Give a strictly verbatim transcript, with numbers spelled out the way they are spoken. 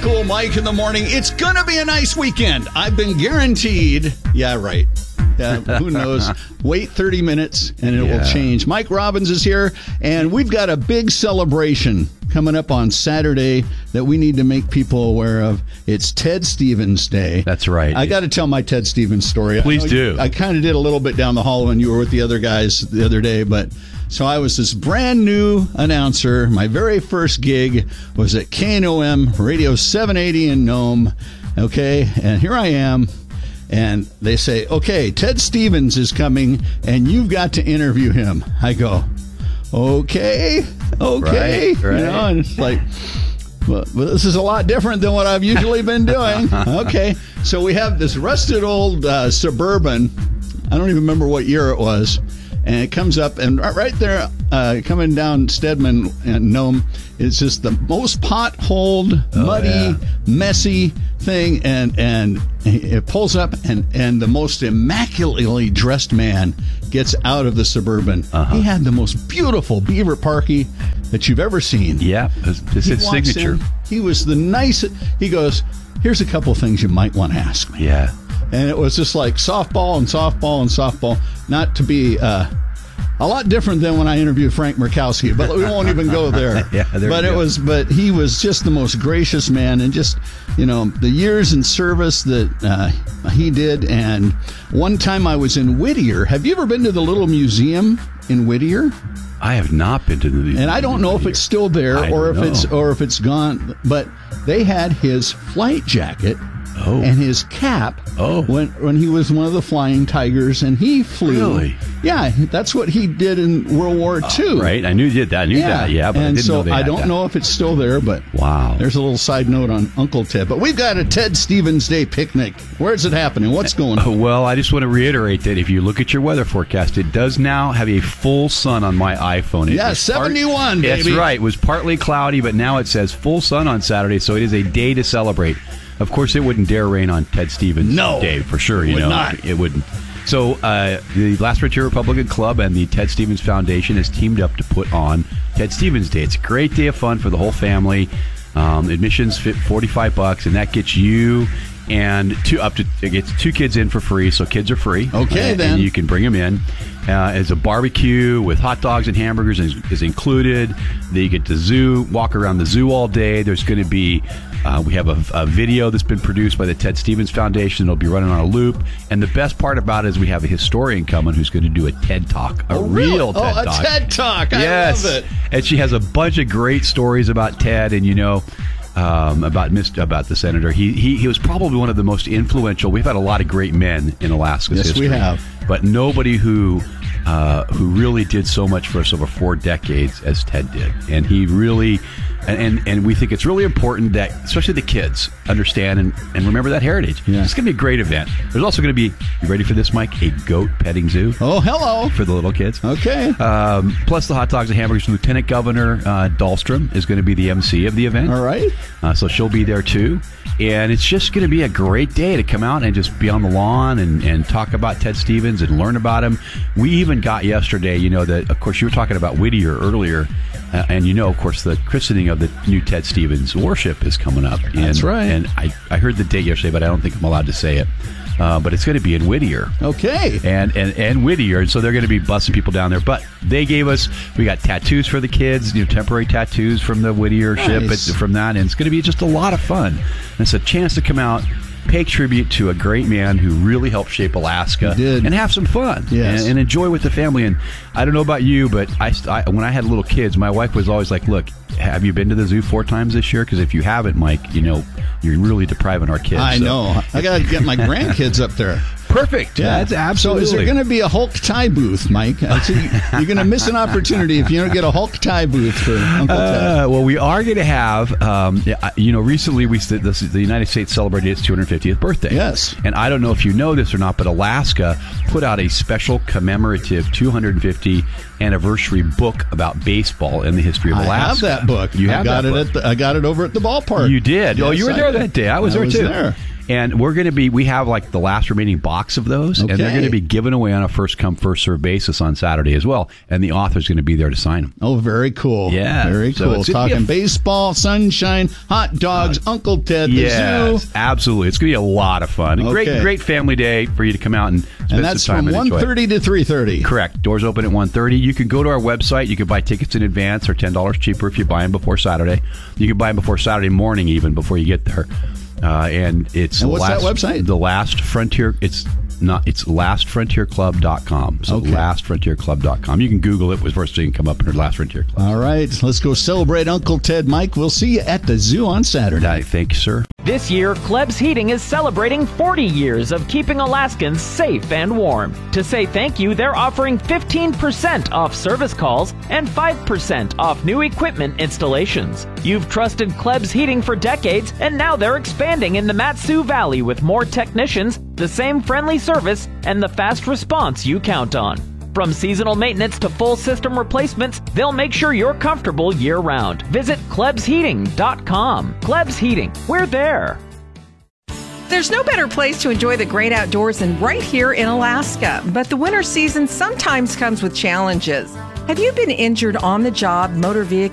Cool Mike in the morning. It's going to be a nice weekend. I've been guaranteed. Yeah, right. Uh, who knows? Wait thirty minutes and it yeah. will change. Mike Robbins is here, and we've got a big celebration coming up on Saturday that we need to make people aware of. It's Ted Stevens Day. That's right. I got to tell my Ted Stevens story. Please I do. You, I kind of did a little bit down the hall when you were with the other guys the other day, but so I was this brand new announcer. My very first gig was at K N O M Radio seven eighty in Nome. Okay, and here I am. And they say, okay, Ted Stevens is coming, and you've got to interview him. I go, okay, okay. Right, right. You know, and it's like, well, well, this is a lot different than what I've usually been doing. Okay. So we have this rusted old uh, Suburban. I don't even remember what year it was. And it comes up, and right there, uh, coming down Stedman and Nome, it's just the most potholed, oh, muddy, yeah. messy thing. And, and it pulls up, and, and the most immaculately dressed man gets out of the Suburban. Uh-huh. He had the most beautiful beaver parkie that you've ever seen. Yeah, it's his signature. In, he was the nicest. He goes, here's a couple things you might want to ask me. Yeah. And it was just like softball and softball and softball. Not to be uh, a lot different than when I interviewed Frank Murkowski, but we won't even go there. yeah, there but it go. was, but he was just the most gracious man, and just, you know, the years in service that uh, he did. And one time I was in Whittier. Have you ever been to the little museum in Whittier? I have not been to the museum. And I don't know if it's still there I or if know. it's or if it's gone. But they had his flight jacket. Oh. And his cap oh. when when he was one of the Flying Tigers, and he flew. Really? Yeah, that's what he did in World War Two. Oh, right, I knew you did that. I knew yeah. that. Yeah, but and I didn't so know they I had don't that. know if it's still there, but wow. There's a little side note on Uncle Ted. But we've got a Ted Stevens Day picnic. Where's it happening? What's going on? Well, I just want to reiterate that if you look at your weather forecast, it does now have a full sun on my iPhone. It yeah, seventy-one, part, baby. That's right. It was partly cloudy, but now it says full sun on Saturday, so it is a day to celebrate. Of course, it wouldn't dare rain on Ted Stevens no, Day, for sure. You would know, not. It wouldn't. So uh, the Last Frontier Republican Club and the Ted Stevens Foundation has teamed up to put on Ted Stevens Day. It's a great day of fun for the whole family. Um, admissions fit forty-five bucks, and that gets you and two up to it gets two kids in for free. So kids are free. Okay, uh, then and you can bring them in. Uh, as a barbecue with hot dogs and hamburgers is, is included. Then you get to zoo, walk around the zoo all day. There's going to be, uh, we have a, a video that's been produced by the Ted Stevens Foundation. It'll be running on a loop. And the best part about it is we have a historian coming who's going to do a TED Talk, a oh, real really? TED oh, Talk. a TED Talk. I yes. love it. And she has a bunch of great stories about Ted, and you know, Um, about Mister about the senator. He, he he was probably one of the most influential. We've had a lot of great men in Alaska's yes, history. Yes, we have. But nobody who uh, who really did so much for us over four decades as Ted did. And he really, and, and, and we think it's really important that, especially the kids, understand and, and remember that heritage. Yeah. It's going to be a great event. There's also going to be, you ready for this, Mike? A goat petting zoo. Oh, hello. For the little kids. Okay. Um, plus the hot dogs and hamburgers. Lieutenant Governor uh, Dahlstrom is going to be the M C of the event. All right. Uh, so she'll be there too. And it's just going to be a great day to come out and just be on the lawn and, and talk about Ted Stevens and learn about him. We even got yesterday, you know, that, of course, you were talking about Whittier earlier. Uh, and, you know, of course, the christening of the new Ted Stevens worship is coming up. And, That's right. And I, I heard the date yesterday, but I don't think I'm allowed to say it. Uh, but it's going to be in Whittier. Okay. And, and and Whittier. And so they're going to be busing people down there. But they gave us, we got tattoos for the kids, you know, temporary tattoos from the Whittier ship, nice. from that. And it's going to be just a lot of fun. And it's a chance to come out, pay tribute to a great man who really helped shape Alaska. He did. And have some fun. Yes. And, and enjoy with the family. And I don't know about you, but I, I when I had little kids, my wife was always like, look, have you been to the zoo four times this year? Because if you haven't, Mike, you know, you're really depriving our kids. I so. know. I got to get my grandkids up there. Perfect. Yeah, that's absolutely. So is there going to be a Hulk tie booth, Mike? You're going to miss an opportunity if you don't get a Hulk tie booth for Uncle Ted. Uh, well, we are going to have, um, you know, recently we this, the United States celebrated its two hundred fiftieth birthday. Yes. And I don't know if you know this or not, but Alaska put out a special commemorative two hundred fifty anniversary book about baseball and the history of Alaska. I have that book. You have I got that it book. At the, I got it over at the ballpark. You did. Yes, oh, you were I there did. that day. I was I there was too. There. And we're going to be, we have like the last remaining box of those, Okay. and they're going to be given away on a first come, first serve basis on Saturday as well. And the author's going to be there to sign them. Oh, very cool. Yeah. Very So cool. it's gonna be Talking a- baseball, sunshine, hot dogs, Uncle Ted, the Yes, zoo. absolutely. It's going to be a lot of fun. A Great, Okay. great family day for you to come out and spend And that's some time from and one enjoy it. thirty to three thirty. Correct. Doors open at one thirty. You can go to our website. You can buy tickets in advance. They're ten dollars cheaper if you buy them before Saturday. You can buy them before Saturday morning even, before you get there. Uh, and it's And the what's last, that website? The Last Frontier. It's not. It's last frontier club dot com. So Okay. last frontier club dot com. You can Google it. Was first thing come up under Last Frontier Club. All right. Let's go celebrate Uncle Ted. Mike, we'll see you at the zoo on Saturday. Uh, thank you, sir. This year, Klebs Heating is celebrating forty years of keeping Alaskans safe and warm. To say thank you, they're offering fifteen percent off service calls and five percent off new equipment installations. You've trusted Klebs Heating for decades, and now they're expanding in the Mat-Su Valley with more technicians, the same friendly service, and the fast response you count on. From seasonal maintenance to full system replacements, they'll make sure you're comfortable year-round. Visit Klebs Heating dot com. Klebs Heating, we're there. There's no better place to enjoy the great outdoors than right here in Alaska. But the winter season sometimes comes with challenges. Have you been injured on the job, motor vehicle